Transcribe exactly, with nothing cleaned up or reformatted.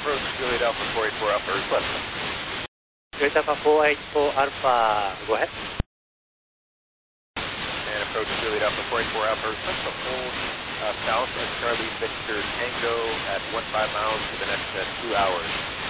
approach Juliet Alpha four eight four Alpha, request. Juliet Alpha four eight four Alpha, go ahead. And approach Juliet Alpha four eight four Alpha, request to hold uh, south of Charlie Victor Tango at one five miles for the next uh, two hours.